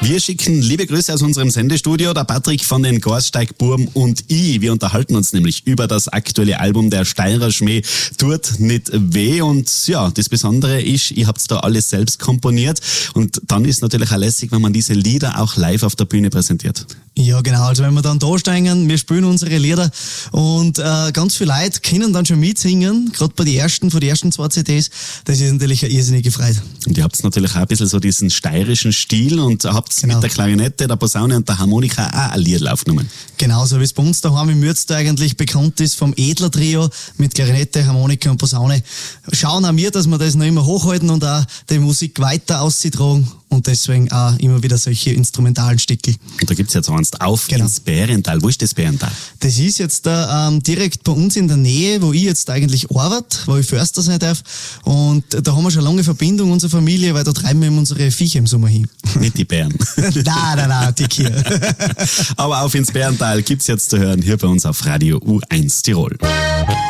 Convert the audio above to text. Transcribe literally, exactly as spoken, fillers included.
Wir schicken liebe Grüße aus unserem Sendestudio, der Patrick von den Gasteigburm und ich. Wir unterhalten uns nämlich über das aktuelle Album Der Steirer Schmäh tut nicht weh. Und ja, das Besondere ist, ihr habt da alles selbst komponiert. Und dann ist natürlich auch lässig, wenn man diese Lieder auch live auf der Bühne präsentiert. Ja, genau. Also wenn wir dann da stehen, wir spielen unsere Lieder und äh, ganz viele Leute können dann schon mitsingen, gerade bei den ersten, von den ersten zwei C Ds. Das ist natürlich eine irrsinnige Freude. Und ihr habt natürlich auch ein bisschen so diesen steirischen Stil und habt genau. mit der Klarinette, der Posaune und der Harmonika auch ein Lied aufgenommen. Genau, so wie es bei uns daheim im Mürztal eigentlich bekannt ist, vom Edler Trio mit Klarinette, Harmonika und Posaune. Schauen auch wir, dass wir das noch immer hochhalten und auch die Musik weiter auszutragen. Und deswegen auch immer wieder solche instrumentalen Stücke. Und da gibt's jetzt eins auf genau. ins Bärental. Wo ist das Bärental? Das ist jetzt da ähm, direkt bei uns in der Nähe, wo ich jetzt eigentlich arbeite, wo ich Förster sein darf. Und da haben wir schon lange Verbindung, unsere Familie, weil da treiben wir unsere Viecher im Sommer hin. Nicht die Bären. nein, nein, nein, die Kühe. Aber auf ins Bärental gibt's jetzt zu hören, hier bei uns auf Radio U eins Tirol.